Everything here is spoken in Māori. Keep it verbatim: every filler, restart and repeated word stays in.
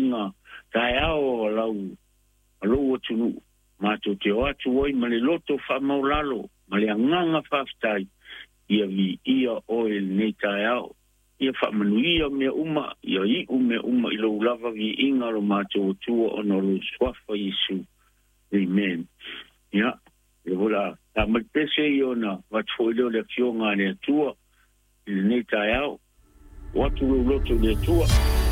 inga tai ao lau alo tunu ma to te atu oi ma le loto fa maulalo ma le nganga faftai ia vi ia oil nei tai ao ia fa manuia me uma ia i ume uma ilo lava vi inga lo ma to tu ono lo swafa Yesu amen ia e vola ta ma pese iona va tfoilo le fionga ne tua il nei tai ao watu lo loto le tua